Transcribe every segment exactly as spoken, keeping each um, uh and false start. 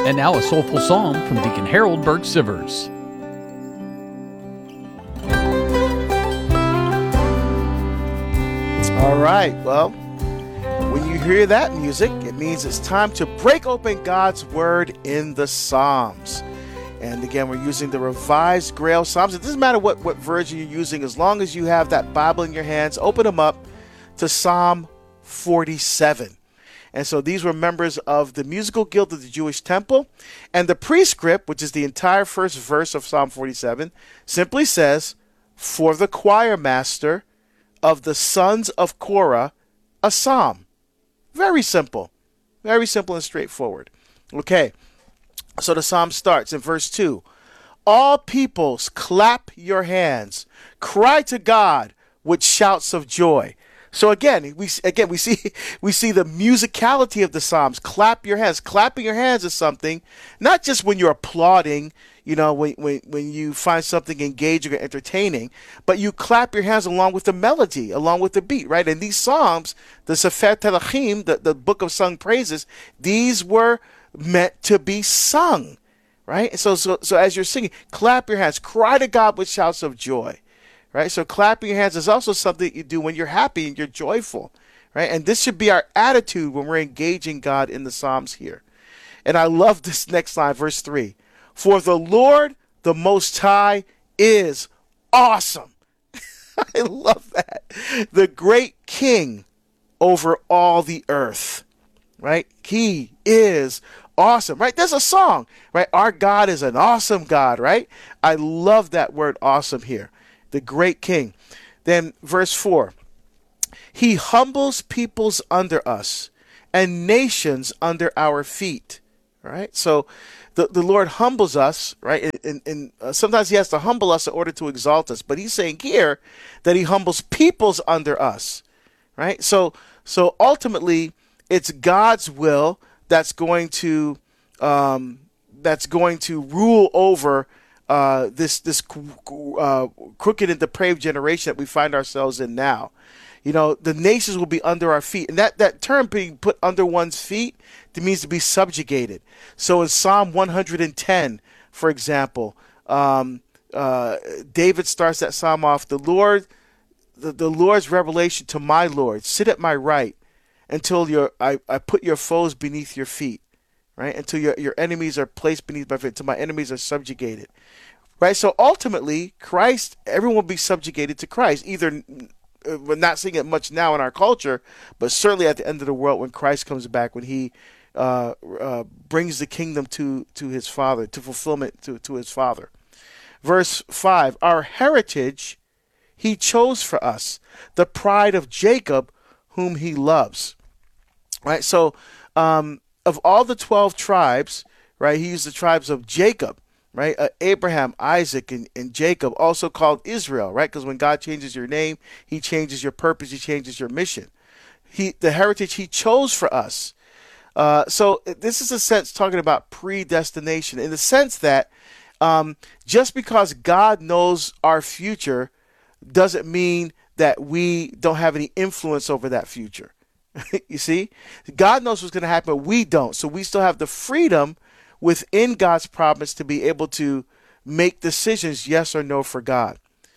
And now a soulful psalm from Deacon Harold Burke Sivers. All right, well, when you hear that music, it means it's time to break open God's Word in the Psalms. And again, we're using the Revised Grail Psalms. It doesn't matter what, what version you're using, as long as you have that Bible in your hands, open them up to Psalm forty-seven. And so these were members of the Musical Guild of the Jewish Temple. And the prescript, which is the entire first verse of Psalm forty-seven, simply says, "For the choir master of the sons of Korah, a psalm." Very simple. Very simple and straightforward. Okay, so the psalm starts in verse two. "All peoples, clap your hands. Cry to God with shouts of joy." So again, we again we see we see the musicality of the Psalms. Clap your hands. Clapping your hands is something, not just when you're applauding, you know, when when, when you find something engaging or entertaining, but you clap your hands along with the melody, along with the beat, right? And these Psalms, the Sefer Telachim, the, the book of sung praises, these were meant to be sung, right? So so so as you're singing, clap your hands, cry to God with shouts of joy. Right, so clapping your hands is also something that you do when you're happy and you're joyful, right? And this should be our attitude when we're engaging God in the Psalms here. And I love this next line, verse three. "For the Lord, the Most High, is awesome." I love that. "The great King over all the earth," right? He is awesome, right? There's a song, right? Our God is an awesome God, right? I love that word awesome here. The great King. Then verse four, "He humbles peoples under us and nations under our feet." Right? So the, the Lord humbles us, right? And, and, and uh, sometimes he has to humble us in order to exalt us. But he's saying here that he humbles peoples under us. Right? So so ultimately it's God's will that's going to um, that's going to rule over Uh, this this uh, crooked and depraved generation that we find ourselves in now. You know, the nations will be under our feet. And that, that term being put under one's feet, it means to be subjugated. So in Psalm one hundred ten, for example, um, uh, David starts that psalm off, the Lord, the, the Lord's revelation to my Lord, sit at my right until your I, I put your foes beneath your feet. Right? Until your, your enemies are placed beneath my feet, until my enemies are subjugated. Right? So ultimately, Christ, everyone will be subjugated to Christ. Either, uh, we're not seeing it much now in our culture, but certainly at the end of the world when Christ comes back, when he uh, uh, brings the kingdom to, to his Father, to fulfillment to, to his Father. Verse five, "Our heritage he chose for us, the pride of Jacob, whom he loves." Right? So, um, of all the twelve tribes, right, he used the tribes of Jacob, right, uh, Abraham, Isaac, and, and Jacob, also called Israel, right, because when God changes your name, he changes your purpose, he changes your mission. He, the heritage he chose for us. Uh, so this is a sense talking about predestination, in the sense that um, just because God knows our future doesn't mean that we don't have any influence over that future. You see, God knows what's going to happen, but we don't. So we still have the freedom within God's promise to be able to make decisions, yes or no, for God.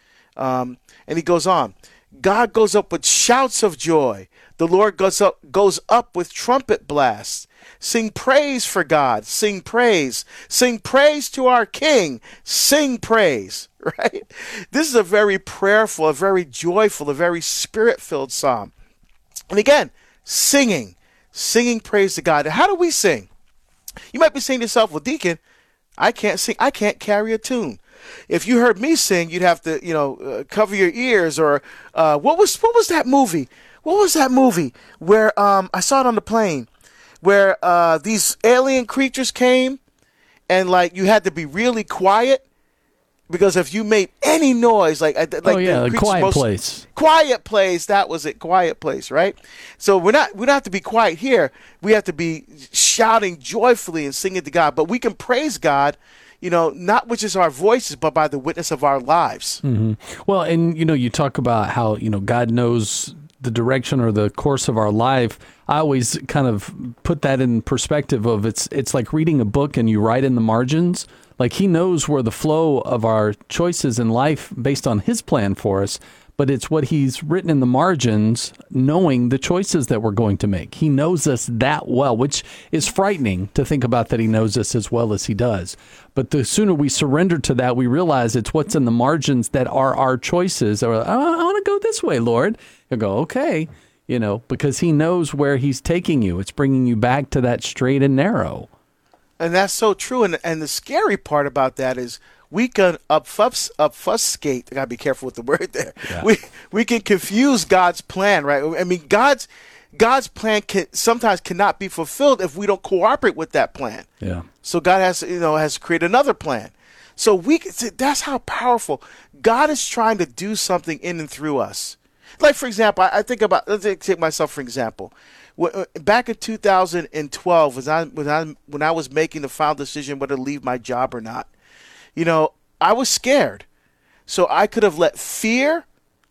Um, and he goes on. "God goes up with shouts of joy. The Lord goes up, goes up with trumpet blasts. Sing praise for God. Sing praise. Sing praise to our King. Sing praise." Right? This is a very prayerful, a very joyful, a very spirit-filled psalm. And again, singing, singing praise to God. And how do we sing? You might be saying to yourself, "Well, Deacon, I can't sing. I can't carry a tune." If you heard me sing, you'd have to, you know, uh, cover your ears. Or uh, what was what was that movie? What was that movie where um, I saw it on the plane, where uh, these alien creatures came, and like you had to be really quiet. Because if you made any noise, like like oh yeah, the the Quiet most, Place, Quiet Place, that was it, Quiet Place, right? So we're not we don't have to be quiet here. We have to be shouting joyfully and singing to God. But we can praise God, you know, not with just our voices, but by the witness of our lives. Mm-hmm. Well, and you know, you talk about how you know God knows the direction or the course of our life, I always kind of put that in perspective of it's it's like reading a book and you write in the margins. Like he knows where the flow of our choices in life based on his plan for us, but it's what he's written in the margins, knowing the choices that we're going to make. He knows us that well, which is frightening to think about that he knows us as well as he does. But the sooner we surrender to that, we realize it's what's in the margins that are our choices. Or, I want to go this way, Lord. He'll go, okay, you know, because he knows where he's taking you. It's bringing you back to that straight and narrow. And that's so true. And, and the scary part about that is, we can obfus- obfuscate. I gotta be careful with the word there. Yeah. We we can confuse God's plan, right? I mean, God's God's plan can sometimes cannot be fulfilled if we don't cooperate with that plan. Yeah. So God has you know has created another plan. So we that's how powerful God is trying to do something in and through us. Like for example, I, I think about let's take myself for example. Back in two thousand twelve, when I when I when I was making the final decision whether to leave my job or not. You know, I was scared. So I could have let fear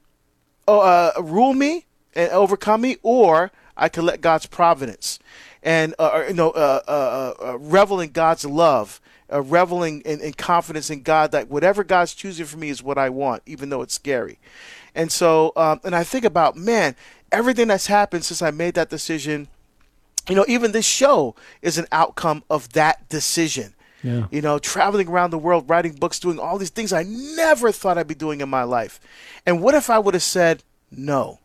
uh, rule me and overcome me, or I could let God's providence and, uh, you know, uh, uh, uh, revel in God's love, uh, reveling in, in confidence in God that whatever God's choosing for me is what I want, even though it's scary. And so, um, and I think about, man, everything that's happened since I made that decision, you know, even this show is an outcome of that decision. Yeah. You know, traveling around the world, writing books, doing all these things I never thought I'd be doing in my life. And what if I would have said no?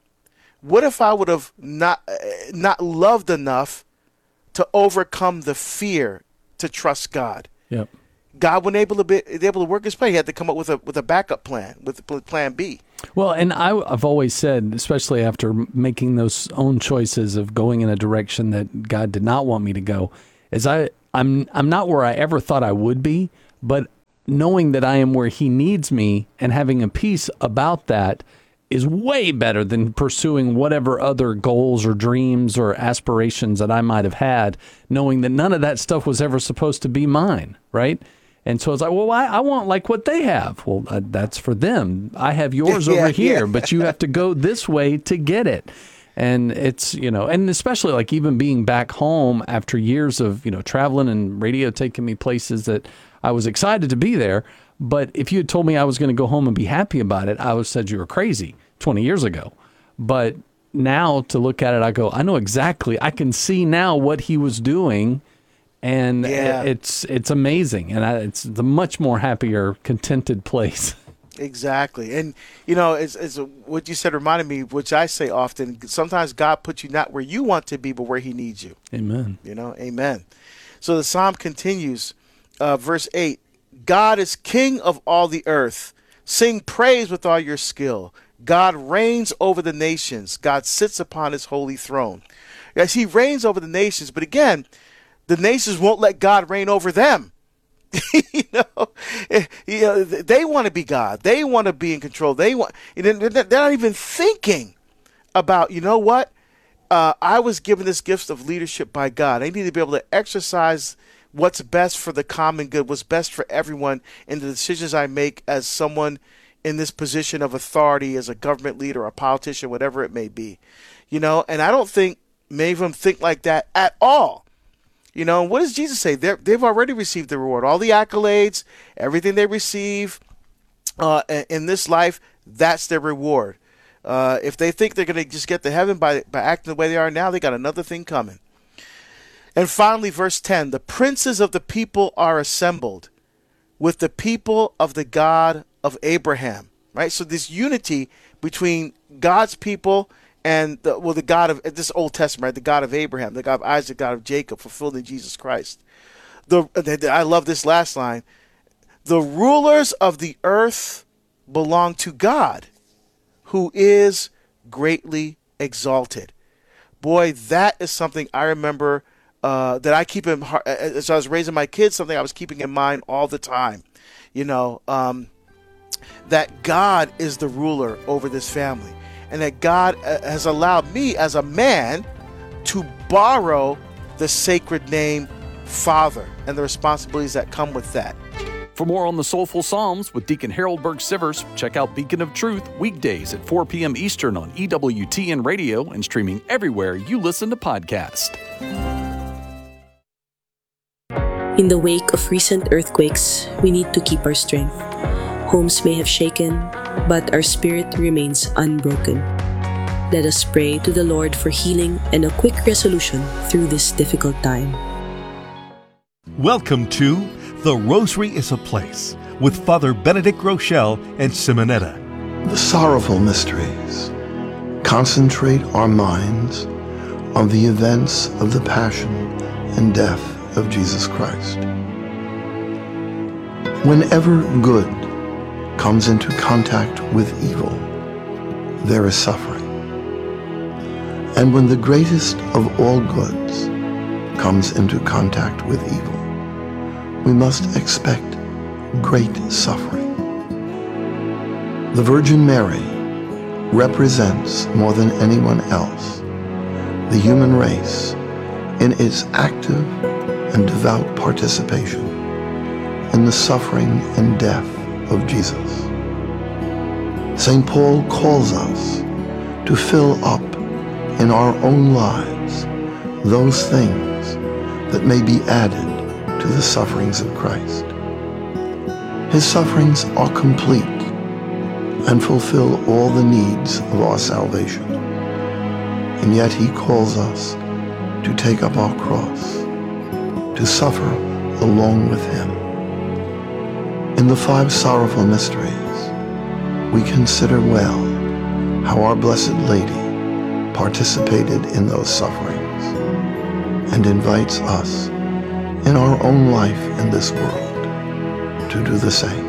What if I would have not uh, not loved enough to overcome the fear to trust God? Yep. God wasn't able to be able to work his plan. He had to come up with a with a backup plan, with plan B. Well, and I, I've always said, especially after making those own choices of going in a direction that God did not want me to go, is I. I'm I'm not where I ever thought I would be, but knowing that I am where he needs me and having a peace about that is way better than pursuing whatever other goals or dreams or aspirations that I might have had, knowing that none of that stuff was ever supposed to be mine, right? And so it's like, well, I, I want like what they have. Well, uh, that's for them. I have yours yeah, over here, yeah. but you have to go this way to get it. And it's, you know, and especially like even being back home after years of, you know, traveling and radio taking me places that I was excited to be there. But if you had told me I was going to go home and be happy about it, I would have said you were crazy twenty years ago. But now to look at it, I go, I know exactly. I can see now what he was doing. And yeah. it's it's amazing. And I, it's the much more happier, contented place. Exactly. And, you know, it's, it's what you said reminded me, which I say often, sometimes God puts you not where you want to be, but where he needs you. Amen. You know, amen. So the psalm continues, uh, verse eight, God is king of all the earth. Sing praise with all your skill. God reigns over the nations. God sits upon his holy throne. Yes, he reigns over the nations, but again, the nations won't let God reign over them. you know, you know, they want to be God. They want to be in control. They want. They're not even thinking about. You know what? Uh, I was given this gift of leadership by God. I need to be able to exercise what's best for the common good, what's best for everyone in the decisions I make as someone in this position of authority, as a government leader, a politician, whatever it may be. You know, and I don't think many of them think like that at all. You know, what does Jesus say? They're, they've already received the reward. All the accolades, everything they receive uh, in this life, that's their reward. Uh, if they think they're going to just get to heaven by, by acting the way they are now, they got another thing coming. And finally, verse ten, the princes of the people are assembled with the people of the God of Abraham. Right? So this unity between God's people and the, well, the God of this Old Testament, right? The God of Abraham, the God of Isaac, the God of Jacob, fulfilled in Jesus Christ. The, I love this last line. The rulers of the earth belong to God, who is greatly exalted. Boy, that is something I remember uh, that I keep in heart. As I was raising my kids, something I was keeping in mind all the time. You know, um, that God is the ruler over this family. And that God has allowed me as a man to borrow the sacred name Father and the responsibilities that come with that. For more on the Soulful Psalms with Deacon Harold Burke-Sivers, check out Beacon of Truth weekdays at four p.m. Eastern on E W T N Radio and streaming everywhere you listen to podcasts. In the wake of recent earthquakes, we need to keep our strength. Homes may have shaken, but our spirit remains unbroken. Let us pray to the Lord for healing and a quick resolution through this difficult time. Welcome to The Rosary is a Place with Father Benedict Groeschel and Simonetta. The sorrowful mysteries concentrate our minds on the events of the passion and death of Jesus Christ. Whenever good comes into contact with evil, there is suffering. And when the greatest of all goods comes into contact with evil, we must expect great suffering. The Virgin Mary represents more than anyone else the human race in its active and devout participation in the suffering and death of Jesus. Saint Paul calls us to fill up in our own lives those things that may be added to the sufferings of Christ. His sufferings are complete and fulfill all the needs of our salvation. And yet he calls us to take up our cross, to suffer along with him. In the five sorrowful mysteries, we consider well how our Blessed Lady participated in those sufferings and invites us in our own life in this world to do the same.